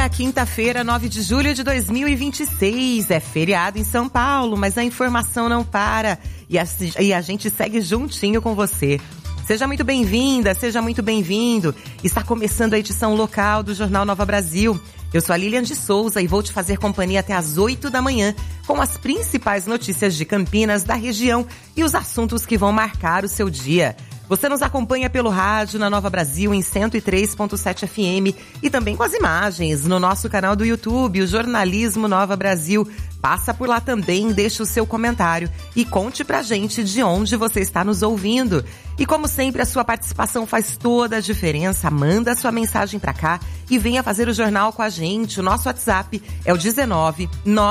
dia, quinta-feira, 9 de julho de 2026. É feriado em São Paulo, mas a informação não para e a gente segue juntinho com você. Seja muito bem-vinda, seja muito bem-vindo. Está começando a edição local do Jornal Nova Brasil. Eu sou a Lilian de Souza e vou te fazer companhia até às 8 da manhã com as principais notícias de Campinas, da região e os assuntos que vão marcar o seu dia. Você nos acompanha pelo rádio na Nova Brasil em 103.7 FM e também com as imagens no nosso canal do YouTube, o Jornalismo Nova Brasil. Passa por lá também, deixa o seu comentário e conte pra gente de onde você está nos ouvindo. E como sempre, a sua participação faz toda a diferença. Manda a sua mensagem pra cá e venha fazer o jornal com a gente. O nosso WhatsApp é o 19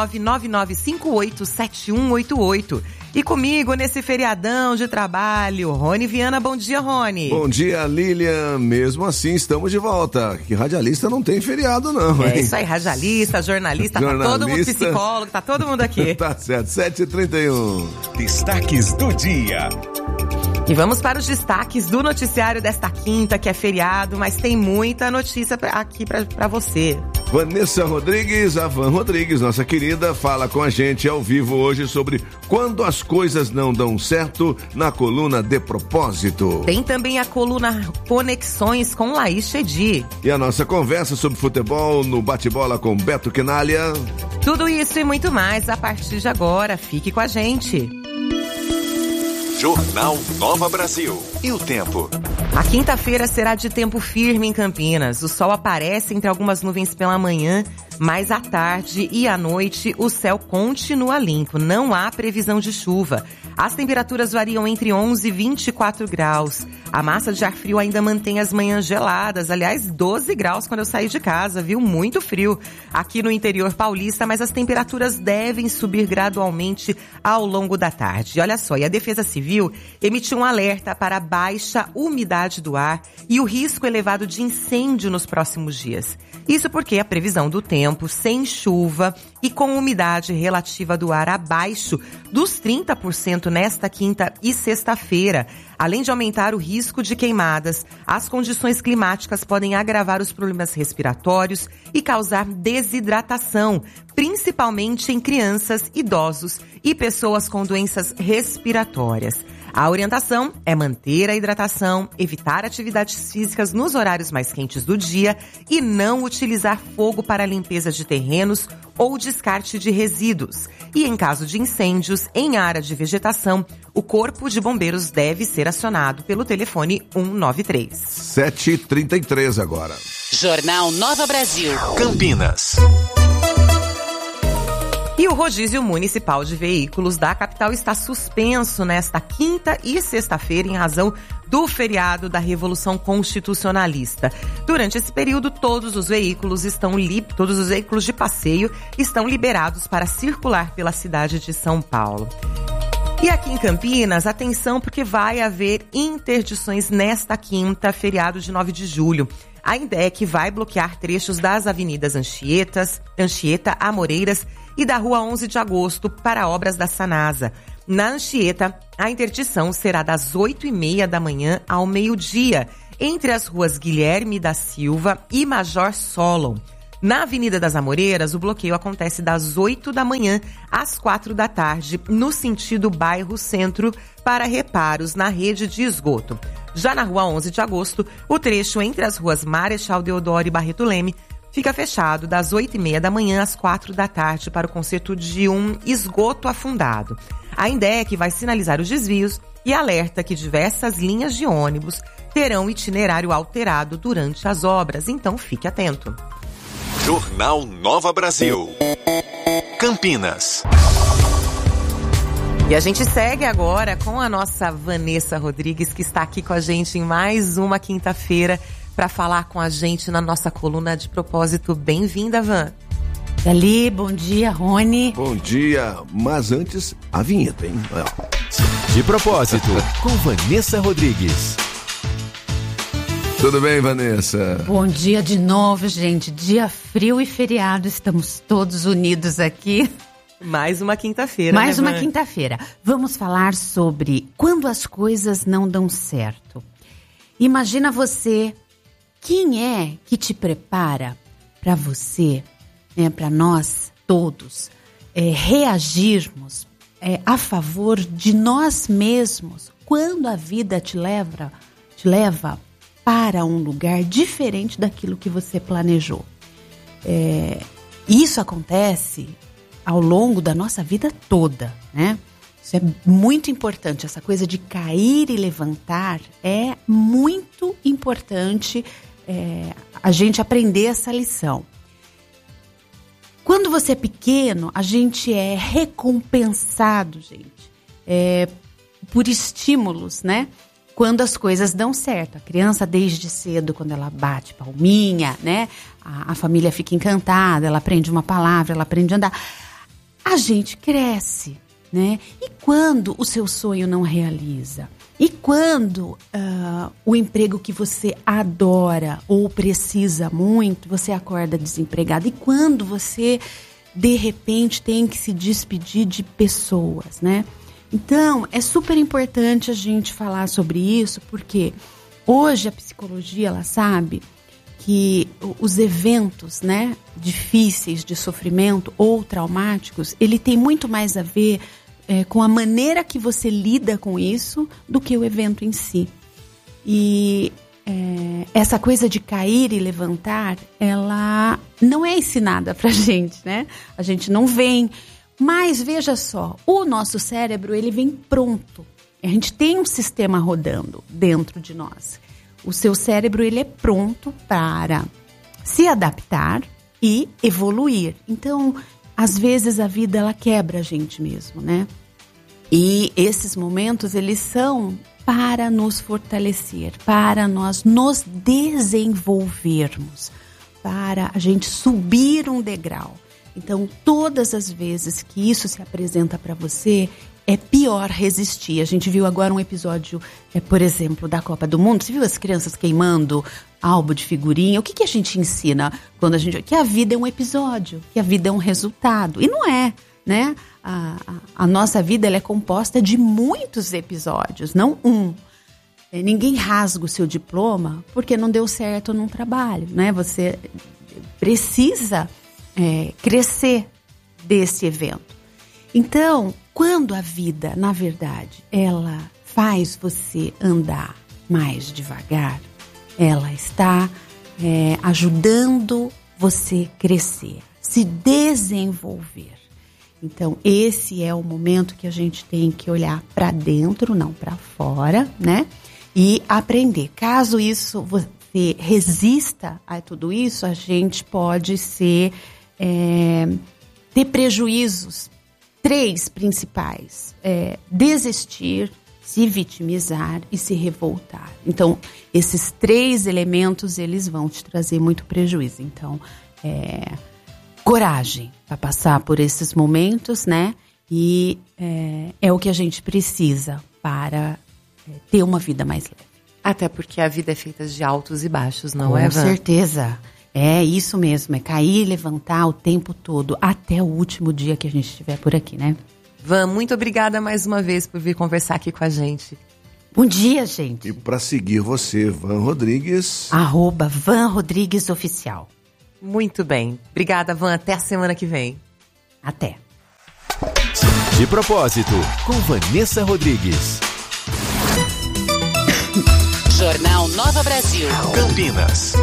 999587188. E comigo, nesse feriadão de trabalho, Rony Viana. Bom dia, Rony. Bom dia, Lilian. Mesmo assim, estamos de volta. Que radialista não tem feriado, não, hein? É isso aí, radialista, jornalista, tá todo mundo psicólogo, tá todo mundo aqui. Tá certo, 7h31. Destaques do dia. E vamos para os destaques do noticiário desta quinta, que é feriado, mas tem muita notícia aqui pra você. Vanessa Rodrigues, a Van Rodrigues, nossa querida, fala com a gente ao vivo hoje sobre quando as coisas não dão certo na coluna De Propósito. Tem também a coluna Conexões com Laís Chedi. E a nossa conversa sobre futebol no Bate-Bola com Beto Quinalha. Tudo isso e muito mais a partir de agora. Fique com a gente. Jornal Nova Brasil. E o tempo? A quinta-feira será de tempo firme em Campinas. O sol aparece entre algumas nuvens pela manhã, mas à tarde e à noite o céu continua limpo. Não há previsão de chuva. As temperaturas variam entre 11 e 24 graus. A massa de ar frio ainda mantém as manhãs geladas. Aliás, 12 graus quando eu saí de casa, viu? Muito frio aqui no interior paulista, mas as temperaturas devem subir gradualmente ao longo da tarde. Olha só, e a Defesa Civil emitiu um alerta para baixa umidade do ar e o risco elevado de incêndio nos próximos dias. Isso porque a previsão do tempo sem chuva e com umidade relativa do ar abaixo dos 30% nesta quinta e sexta-feira. Além de aumentar o risco de queimadas, as condições climáticas podem agravar os problemas respiratórios e causar desidratação, principalmente em crianças, idosos e pessoas com doenças respiratórias. A orientação é manter a hidratação, evitar atividades físicas nos horários mais quentes do dia e não utilizar fogo para limpeza de terrenos ou descarte de resíduos. E em caso de incêndios em área de vegetação, o Corpo de Bombeiros deve ser acionado pelo telefone 193. 7h33 agora. Jornal Nova Brasil. Campinas. E o rodízio municipal de veículos da capital está suspenso nesta quinta e sexta-feira em razão do feriado da Revolução Constitucionalista. Durante esse período, todos os veículos de passeio estão liberados para circular pela cidade de São Paulo. E aqui em Campinas, atenção porque vai haver interdições nesta quinta, feriado de 9 de julho. A INDEC vai bloquear trechos das avenidas Anchieta, Amoreiras e da Rua 11 de Agosto para obras da Sanasa. Na Anchieta, a interdição será das 8h30 da manhã ao meio-dia, entre as ruas Guilherme da Silva e Major Solon. Na Avenida das Amoreiras, o bloqueio acontece das 8 da manhã às 4 da tarde, no sentido bairro Centro, para reparos na rede de esgoto. Já na Rua 11 de Agosto, o trecho entre as ruas Marechal Deodoro e Barreto Leme fica fechado das 8h30 da manhã às 4 da tarde para o conserto de um esgoto afundado. A INDEC vai sinalizar os desvios e alerta que diversas linhas de ônibus terão itinerário alterado durante as obras, então fique atento. Jornal Nova Brasil. Campinas. E a gente segue agora com a nossa Vanessa Rodrigues, que está aqui com a gente em mais uma quinta-feira para falar com a gente na nossa coluna De Propósito. Bem-vinda, Van. Ali, bom dia, Rony. Bom dia, mas antes a vinheta, hein? De Propósito, com Vanessa Rodrigues. Tudo bem, Vanessa? Bom dia de novo, gente. Dia frio e feriado, estamos todos unidos aqui. Mais uma quinta-feira, Mais né, uma quinta-feira. Vamos falar sobre quando as coisas não dão certo. Imagina você, quem é que te prepara para você, para nós todos, reagirmos a favor de nós mesmos quando a vida te leva para um lugar diferente daquilo que você planejou. Isso acontece ao longo da nossa vida toda, né? Isso é muito importante, essa coisa de cair e levantar é muito importante a gente aprender essa lição. Quando você é pequeno, a gente é recompensado, gente, por estímulos, né? Quando as coisas dão certo. A criança, desde cedo, quando ela bate palminha, né? A família fica encantada, ela aprende uma palavra, ela aprende a andar. A gente cresce, né? E quando o seu sonho não realiza? E quando o emprego que você adora ou precisa muito, você acorda desempregado? E quando você, de repente, tem que se despedir de pessoas, né? Então, é super importante a gente falar sobre isso, porque hoje a psicologia, ela sabe que os eventos, né, difíceis de sofrimento ou traumáticos, ele tem muito mais a ver com a maneira que você lida com isso do que o evento em si. E essa coisa de cair e levantar, ela não é ensinada pra gente, né? A gente não vem. Mas veja só, o nosso cérebro, ele vem pronto. A gente tem um sistema rodando dentro de nós. O seu cérebro, ele é pronto para se adaptar e evoluir. Então, às vezes a vida, ela quebra a gente mesmo, né? E esses momentos, eles são para nos fortalecer, para nós nos desenvolvermos, para a gente subir um degrau. Então, todas as vezes que isso se apresenta para você, é pior resistir. A gente viu agora um episódio, por exemplo, da Copa do Mundo. Você viu as crianças queimando álbum de figurinha? O que a gente ensina quando a gente... Que a vida é um episódio, que a vida é um resultado. E não é, né? A nossa vida, ela é composta de muitos episódios, não um. Ninguém rasga o seu diploma porque não deu certo num trabalho, né? Você precisa... crescer desse evento. Então, quando a vida, na verdade, ela faz você andar mais devagar, ela está ajudando você crescer, se desenvolver. Então, esse é o momento que a gente tem que olhar para dentro, não para fora, né? E aprender. Caso isso você resista a tudo isso, a gente pode ter prejuízos, 3 principais: desistir, se vitimizar e se revoltar. Então, esses 3 elementos, eles vão te trazer muito prejuízo. Então, coragem para passar por esses momentos, né? E é o que a gente precisa para ter uma vida mais leve. Até porque a vida é feita de altos e baixos, não é, Com certeza. É isso mesmo, é cair e levantar o tempo todo, até o último dia que a gente estiver por aqui, né? Van, muito obrigada mais uma vez por vir conversar aqui com a gente. Bom dia, gente. E para seguir você, Van Rodrigues... @Van Rodrigues Oficial. Muito bem. Obrigada, Van. Até a semana que vem. Até. De Propósito, com Vanessa Rodrigues. Jornal Nova Brasil. Campinas.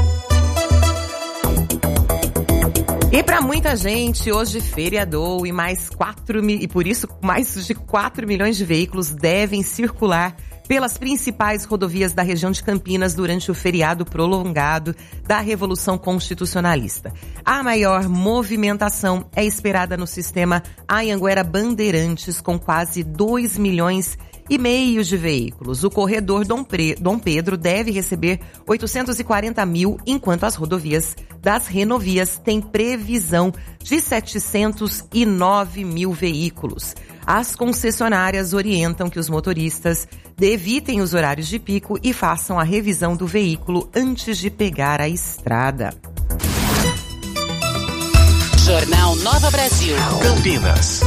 E para muita gente, hoje feriadou e por isso mais de 4 milhões de veículos devem circular pelas principais rodovias da região de Campinas durante o feriado prolongado da Revolução Constitucionalista. A maior movimentação é esperada no sistema Anhanguera Bandeirantes, com quase 2 milhões e meio de veículos. O corredor Dom Pedro deve receber 840 mil, enquanto as rodovias das Renovias têm previsão de 709 mil veículos. As concessionárias orientam que os motoristas evitem os horários de pico e façam a revisão do veículo antes de pegar a estrada. Jornal Nova Brasil. Campinas.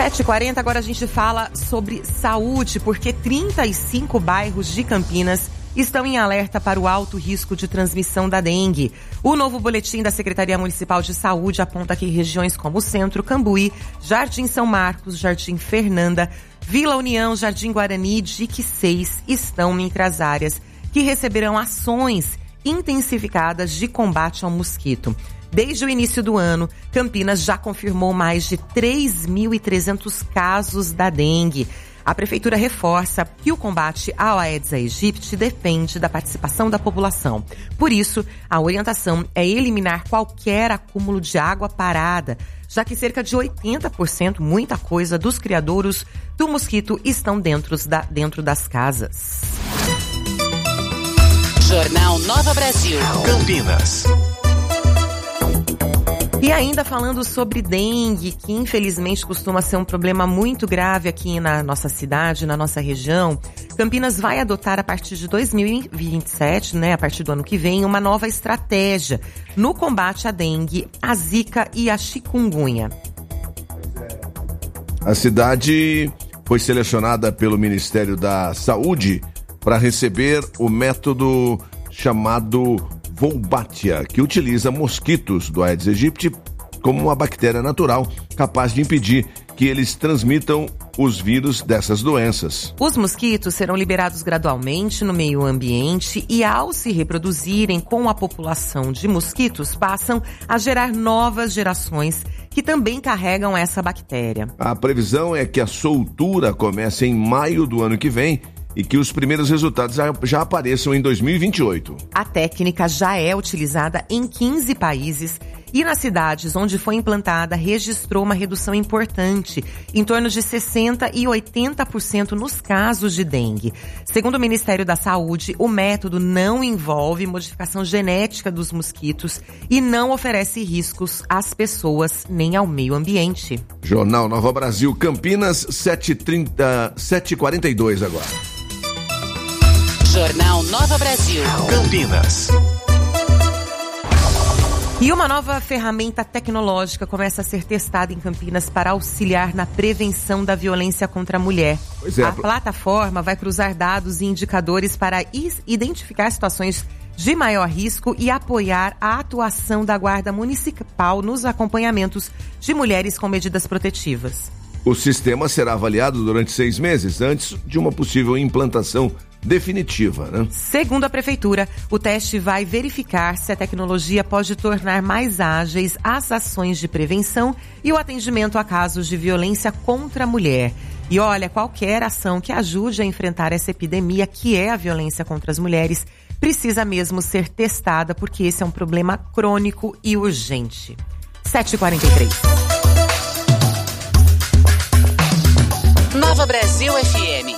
7h40, agora a gente fala sobre saúde, porque 35 bairros de Campinas estão em alerta para o alto risco de transmissão da dengue. O novo boletim da Secretaria Municipal de Saúde aponta que regiões como o Centro, Cambuí, Jardim São Marcos, Jardim Fernanda, Vila União, Jardim Guarani e Dique 6 estão entre as áreas que receberão ações intensificadas de combate ao mosquito. Desde o início do ano, Campinas já confirmou mais de 3.300 casos da dengue. A Prefeitura reforça que o combate ao Aedes aegypti depende da participação da população. Por isso, a orientação é eliminar qualquer acúmulo de água parada, já que cerca de 80%, muita coisa, dos criadouros do mosquito estão dentro das casas. Jornal Nova Brasil. Campinas. E ainda falando sobre dengue, que infelizmente costuma ser um problema muito grave aqui na nossa cidade, na nossa região, Campinas vai adotar a partir de 2027, a partir do ano que vem, uma nova estratégia no combate à dengue, à zika e à chikungunya. A cidade foi selecionada pelo Ministério da Saúde para receber o método chamado Wolbachia, que utiliza mosquitos do Aedes aegypti como uma bactéria natural capaz de impedir que eles transmitam os vírus dessas doenças. Os mosquitos serão liberados gradualmente no meio ambiente e, ao se reproduzirem com a população de mosquitos, passam a gerar novas gerações que também carregam essa bactéria. A previsão é que a soltura comece em maio do ano que vem e que os primeiros resultados já apareçam em 2028. A técnica já é utilizada em 15 países e nas cidades onde foi implantada registrou uma redução importante, em torno de 60% e 80% nos casos de dengue. Segundo o Ministério da Saúde, o método não envolve modificação genética dos mosquitos e não oferece riscos às pessoas nem ao meio ambiente. Jornal Nova Brasil, Campinas, 7h42 agora. Jornal Nova Brasil. Campinas. E uma nova ferramenta tecnológica começa a ser testada em Campinas para auxiliar na prevenção da violência contra a mulher. Pois é. A plataforma vai cruzar dados e indicadores para identificar situações de maior risco e apoiar a atuação da Guarda Municipal nos acompanhamentos de mulheres com medidas protetivas. O sistema será avaliado durante 6 meses antes de uma possível implantação definitiva, né? Segundo a Prefeitura, o teste vai verificar se a tecnologia pode tornar mais ágeis as ações de prevenção e o atendimento a casos de violência contra a mulher. E olha, qualquer ação que ajude a enfrentar essa epidemia que é a violência contra as mulheres precisa mesmo ser testada, porque esse é um problema crônico e urgente. 7h43. Nova Brasil FM.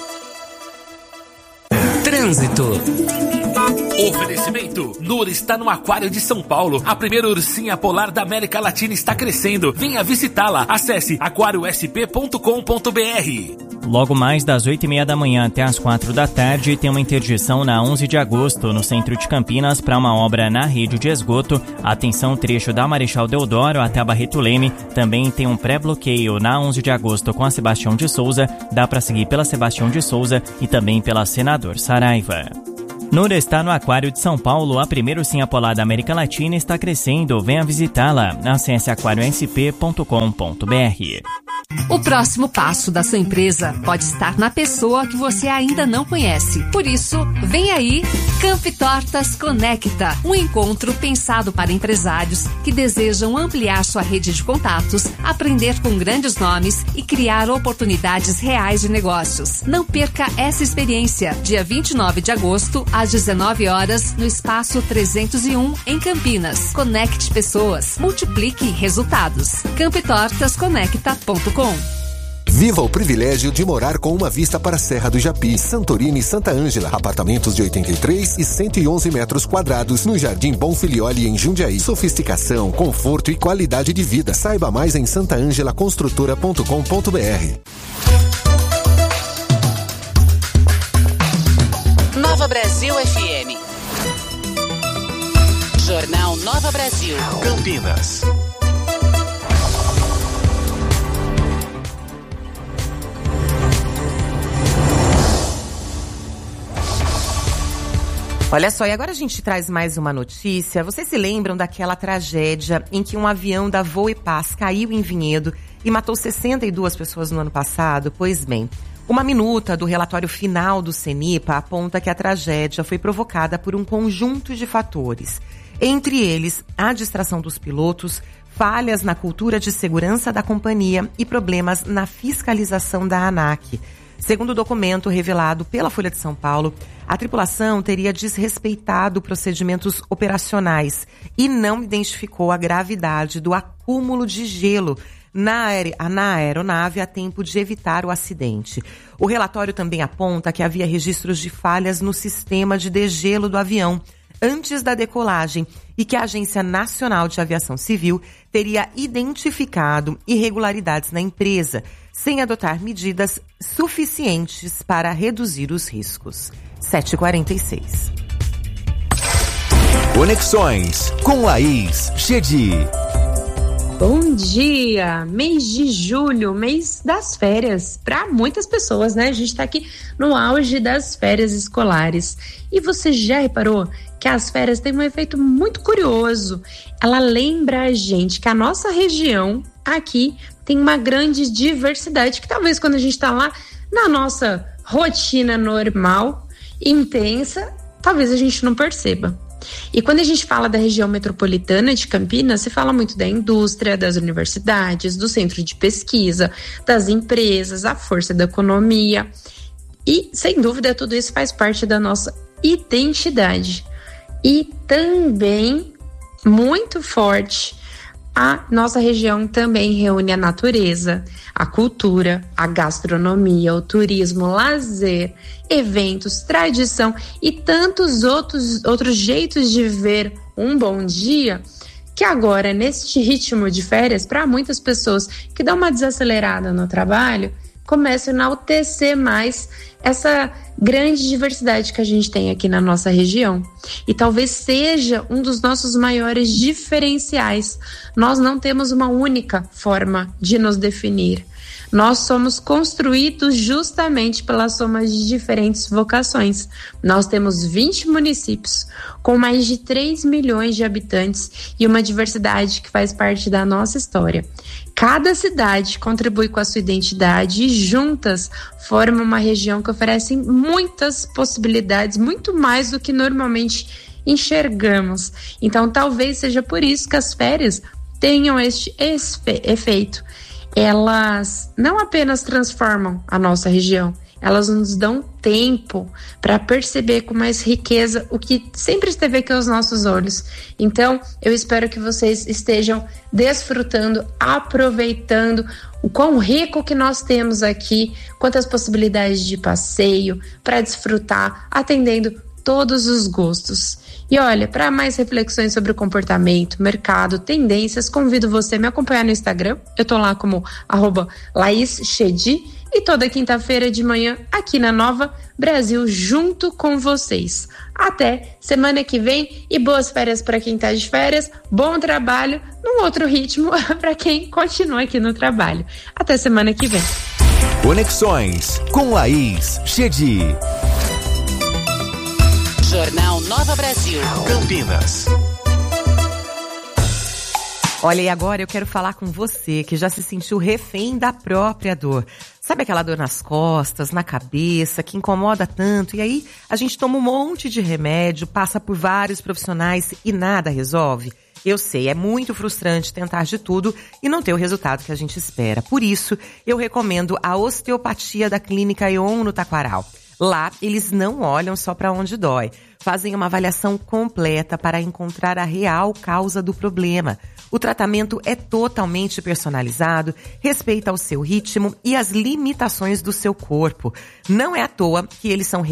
Trânsito. Oferecimento. Nur está no Aquário de São Paulo. A primeira ursinha polar da América Latina está crescendo. Venha visitá-la. Acesse aquariosp.com.br. Logo mais das 8h30 da manhã até as 4 da tarde, tem uma interdição na 11 de agosto, no centro de Campinas, para uma obra na rede de esgoto. Atenção, trecho da Marechal Deodoro até a Barreto Leme. Também tem um pré-bloqueio na 11 de agosto com a Sebastião de Souza. Dá para seguir pela Sebastião de Souza e também pela Senador Saraiva. Nur está no Aquário de São Paulo. A primeira ursinha polar da América Latina está crescendo. Venha visitá-la. Acesse aquariosp.com.br. O próximo passo da sua empresa pode estar na pessoa que você ainda não conhece. Por isso, vem aí Camp Tortas Conecta, um encontro pensado para empresários que desejam ampliar sua rede de contatos, aprender com grandes nomes e criar oportunidades reais de negócios. Não perca essa experiência. Dia 29 de agosto, às 19 horas, no Espaço 301, em Campinas. Conecte pessoas, multiplique resultados. camptortasconecta.com. Viva o privilégio de morar com uma vista para a Serra do Japi, Santorini e Santa Ângela. Apartamentos de 83 e 111 metros quadrados no Jardim Bonfilioli, em Jundiaí. Sofisticação, conforto e qualidade de vida. Saiba mais em santaangelaconstrutora.com.br. Nova Brasil FM. Jornal Nova Brasil. Campinas. Olha só, e agora a gente traz mais uma notícia. Vocês se lembram daquela tragédia em que um avião da Voo e Paz caiu em Vinhedo e matou 62 pessoas no ano passado? Pois bem, uma minuta do relatório final do CENIPA aponta que a tragédia foi provocada por um conjunto de fatores. Entre eles, a distração dos pilotos, falhas na cultura de segurança da companhia e problemas na fiscalização da ANAC. Segundo o documento revelado pela Folha de São Paulo, a tripulação teria desrespeitado procedimentos operacionais e não identificou a gravidade do acúmulo de gelo na aeronave a tempo de evitar o acidente. O relatório também aponta que havia registros de falhas no sistema de degelo do avião antes da decolagem e que a Agência Nacional de Aviação Civil teria identificado irregularidades na empresa, sem adotar medidas suficientes para reduzir os riscos. 7h46. Conexões com Laís Chedi. Bom dia! Mês de julho, mês das férias, para muitas pessoas, né? A gente está aqui no auge das férias escolares. E você já reparou que as férias têm um efeito muito curioso? Ela lembra a gente que a nossa região aqui tem uma grande diversidade, que talvez quando a gente está lá na nossa rotina normal, intensa, talvez a gente não perceba. E quando a gente fala da região metropolitana de Campinas, se fala muito da indústria, das universidades, do centro de pesquisa, das empresas, a força da economia. E, sem dúvida, tudo isso faz parte da nossa identidade. E também, muito forte, a nossa região também reúne a natureza, a cultura, a gastronomia, o turismo, lazer, eventos, tradição e tantos outros jeitos de ver um bom dia, que agora, neste ritmo de férias, para muitas pessoas que dão uma desacelerada no trabalho, começam a enaltecer mais essa grande diversidade que a gente tem aqui na nossa região. E talvez seja um dos nossos maiores diferenciais. Nós não temos uma única forma de nos definir. Nós somos construídos justamente pela soma de diferentes vocações. Nós temos 20 municípios com mais de 3 milhões de habitantes e uma diversidade que faz parte da nossa história. Cada cidade contribui com a sua identidade e juntas formam uma região que oferece muitas possibilidades, muito mais do que normalmente enxergamos. Então, talvez seja por isso que as férias tenham este efeito. Elas não apenas transformam a nossa região, elas nos dão tempo para perceber com mais riqueza o que sempre esteve aqui aos nossos olhos. Então, eu espero que vocês estejam desfrutando, aproveitando o quão rico que nós temos aqui, quantas possibilidades de passeio para desfrutar, atendendo todos os gostos. E olha, para mais reflexões sobre o comportamento, mercado, tendências, convido você a me acompanhar no Instagram. Eu tô lá como @LaísChedi e toda quinta-feira de manhã aqui na Nova Brasil junto com vocês. Até semana que vem e boas férias para quem tá de férias, bom trabalho num outro ritmo para quem continua aqui no trabalho. Até semana que vem. Conexões com Laís Chedi. Jornal Nova Brasil. Campinas. Olha, e agora eu quero falar com você que já se sentiu refém da própria dor. Sabe aquela dor nas costas, na cabeça, que incomoda tanto? E aí a gente toma um monte de remédio, passa por vários profissionais e nada resolve? Eu sei, é muito frustrante tentar de tudo e não ter o resultado que a gente espera. Por isso, eu recomendo a osteopatia da Clínica Eon no Taquaral. Lá, eles não olham só para onde dói. Fazem uma avaliação completa para encontrar a real causa do problema. O tratamento é totalmente personalizado, respeita o seu ritmo e as limitações do seu corpo. Não é à toa que eles são